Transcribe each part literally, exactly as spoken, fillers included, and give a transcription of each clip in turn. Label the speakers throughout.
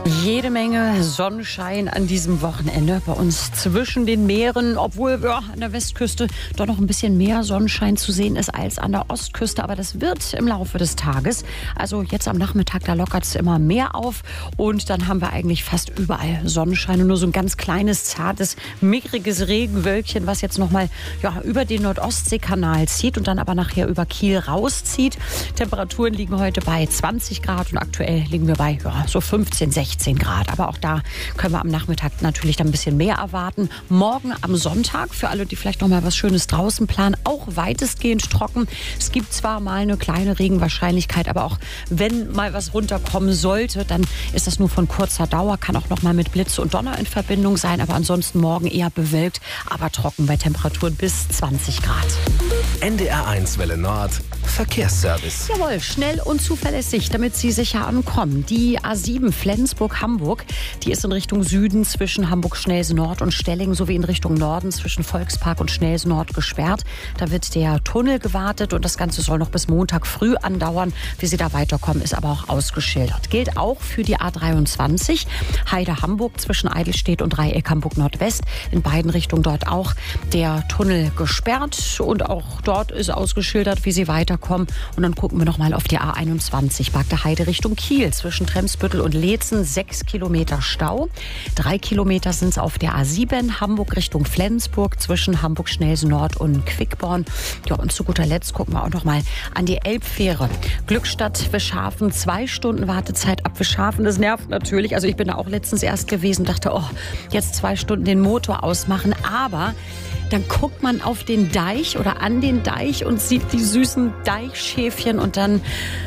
Speaker 1: Jede Menge Sonnenschein an diesem Wochenende bei uns zwischen den Meeren, obwohl ja, an der Westküste doch noch ein bisschen mehr Sonnenschein zu sehen ist als an der Ostküste. Aber das wird im Laufe des Tages. Also jetzt am Nachmittag, da lockert es immer mehr auf und dann haben wir eigentlich fast überall Sonnenschein und nur so ein ganz kleines, zartes, mickriges Regenwölkchen, was jetzt noch mal ja, über den Nordostseekanal zieht und dann aber nachher über Kiel rauszieht. Temperaturen liegen heute bei zwanzig Grad und aktuell liegen wir bei ja, so fünfzehn, sechzehn Grad. Aber auch da können wir am Nachmittag natürlich dann ein bisschen mehr erwarten. Morgen am Sonntag, für alle, die vielleicht noch mal was Schönes draußen planen, auch weitestgehend trocken. Es gibt zwar mal eine kleine Regenwahrscheinlichkeit, aber auch wenn mal was runterkommen sollte, dann ist das nur von kurzer Dauer, kann auch noch mal mit Blitz und Donner in Verbindung sein, aber ansonsten morgen eher bewölkt, aber trocken bei Temperaturen bis zwanzig Grad.
Speaker 2: N D R eins Welle Nord Verkehrsservice.
Speaker 1: Jawohl, schnell und zuverlässig, damit Sie sicher ankommen. Die A sieben Flensburg-Hamburg, die ist in Richtung Süden zwischen Hamburg-Schnelsen-Nord und Stellingen sowie in Richtung Norden zwischen Volkspark und Schnelsen-Nord gesperrt. Da wird der Tunnel gewartet und das Ganze soll noch bis Montag früh andauern. Wie Sie da weiterkommen, ist aber auch ausgeschildert. Gilt auch für die A dreiundzwanzig, Heide-Hamburg zwischen Eidelstedt und Dreieck Hamburg-Nordwest. In beiden Richtungen dort auch der Tunnel gesperrt und auch dort ist ausgeschildert, wie Sie weiterkommen. Und dann gucken wir noch mal auf die A einundzwanzig, Bagde Heide Richtung Kiel zwischen Tremsbüttel und Leetzen, sechs Kilometer Stau. Drei Kilometer sind es auf der A sieben, Hamburg Richtung Flensburg zwischen Hamburg-Schnelsen-Nord und Quickborn. Ja, und zu guter Letzt gucken wir auch noch mal an die Elbfähre. Glückstadt Wischhafen, zwei Stunden Wartezeit ab Wischhafen. Das nervt natürlich. Also ich bin da auch letztens erst gewesen und dachte, oh, jetzt zwei Stunden den Motor ausmachen. Aber dann guckt man auf den Deich oder an den Deich und sieht die süßen Deichschäfchen und dann,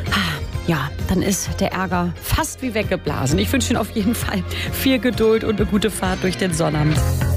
Speaker 1: ja, dann ist der Ärger fast wie weggeblasen. Ich wünsche Ihnen auf jeden Fall viel Geduld und eine gute Fahrt durch den Sonnabend.